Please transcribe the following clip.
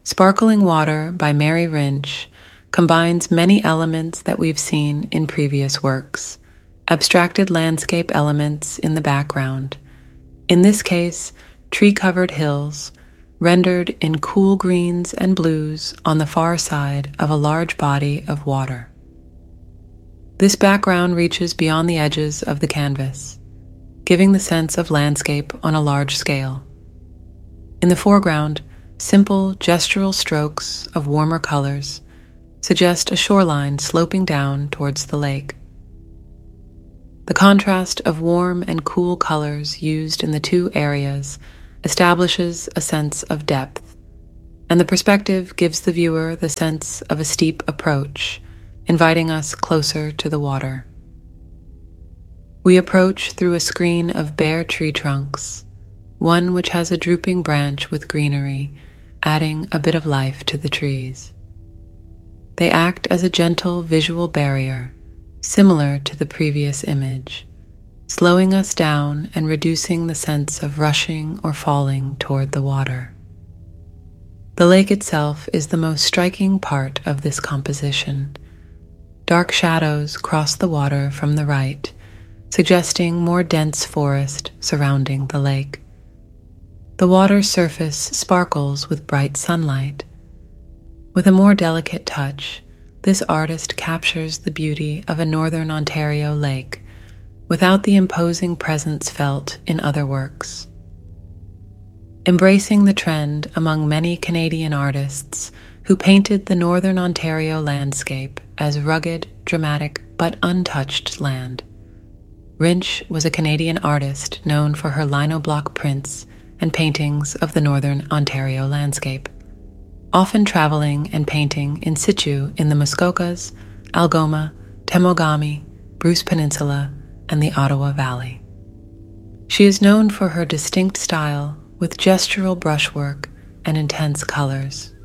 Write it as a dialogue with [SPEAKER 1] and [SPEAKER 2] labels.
[SPEAKER 1] Sparkling Water by Mary Rynch combines many elements that we've seen in previous works, abstracted landscape elements in the background, in this case, tree-covered hills, rendered in cool greens and blues on the far side of a large body of water. This background reaches beyond the edges of the canvas, giving the sense of landscape on a large scale. In the foreground, simple gestural strokes of warmer colors suggest a shoreline sloping down towards the lake. The contrast of warm and cool colors used in the two areas establishes a sense of depth, and the perspective gives the viewer the sense of a steep approach, inviting us closer to the water. We approach through a screen of bare tree trunks, one which has a drooping branch with greenery, adding a bit of life to the trees. They act as a gentle visual barrier, similar to the previous image, slowing us down and reducing the sense of rushing or falling toward the water. The lake itself is the most striking part of this composition. Dark shadows cross the water from the right, suggesting more dense forest surrounding the lake. The water's surface sparkles with bright sunlight. With a more delicate touch, this artist captures the beauty of a Northern Ontario lake without the imposing presence felt in other works. Embracing the trend among many Canadian artists who painted the Northern Ontario landscape as rugged, dramatic, but untouched land, Rynch was a Canadian artist known for her lino-block prints and paintings of the Northern Ontario landscape, often traveling and painting in situ in the Muskokas, Algoma, Temagami, Bruce Peninsula, and the Ottawa Valley. She is known for her distinct style with gestural brushwork and intense colors,